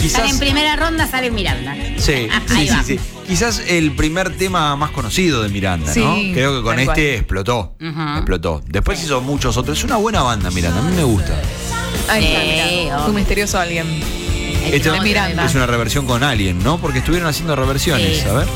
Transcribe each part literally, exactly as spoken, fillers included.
Quizás... Sale en primera ronda, sale Miranda. Sí, sí, sí, sí. Quizás el primer tema más conocido de Miranda, sí, ¿no? Creo que con este cual. explotó. Uh-huh. Explotó. Después sí. hizo muchos otros. Es una buena banda, Miranda. A mí me gusta. Ahí está, Sí, mirá. Tu misterioso alguien. Esto de Miranda. es una reversión con Alien, ¿no? Porque estuvieron haciendo reversiones. Sí. A ver.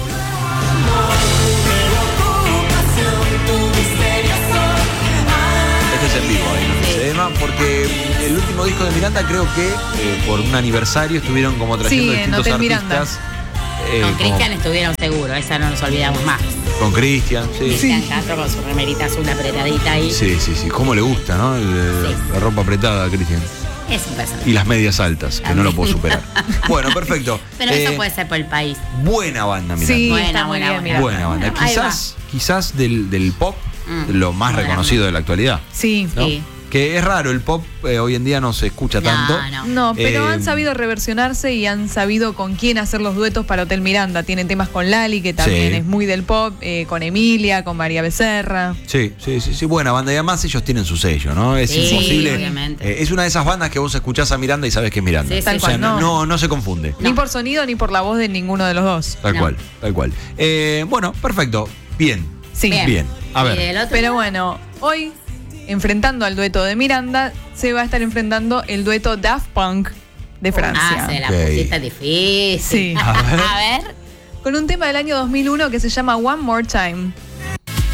Este es en vivo ahí, ¿no? Se llama porque el último disco de Miranda creo que eh, por un aniversario estuvieron como trayendo Sí, en distintos Hotel artistas. Eh, Con como- Cristian estuvieron seguros, esa no nos olvidamos más. Con Cristian, sí. Cristian Castro con su remerita azul apretadita ahí. Sí, sí, sí. ¿Cómo le gusta, no? El- Sí. La ropa apretada a Cristian. Es un personaje. Y las medias altas, que no lo puedo superar. Bueno, perfecto. Pero Eh, eso puede ser por el país. Buena banda, Miranda. Sí, Buena, está muy buena, bien, buena. Miranda. Buena banda. Bueno, ahí Quizás, quizás del, del pop, Mm, lo más buena reconocido banda. de la actualidad. Sí. ¿no? Sí. Que es raro, el pop eh, hoy en día no se escucha No, tanto. no. No, pero Eh, han sabido reversionarse y han sabido con quién hacer los duetos para Hotel Miranda. Tienen temas con Lali, que también Sí. es muy del pop, eh, con Emilia, con María Becerra. Sí, sí, sí, sí, buena banda. Y además ellos tienen su sello, ¿no? Es Sí, imposible. obviamente. Eh, es una de esas bandas que vos escuchás a Miranda y sabés que es Miranda. Sí, sí, Tal o sea, cual, no, no. no, no se confunde. Ni por sonido ni por la voz de ninguno de los dos. Tal No. cual, tal cual. Eh, bueno, perfecto. Bien. Sí. Bien. Bien. A ¿Y ver. del otro? Pero bueno, hoy, enfrentando al dueto de Miranda, se va a estar enfrentando el dueto Daft Punk de Francia. Ah, se la Ok. pusiste difícil. Sí. A ver. A ver. Con un tema del año dos mil uno que se llama One More Time.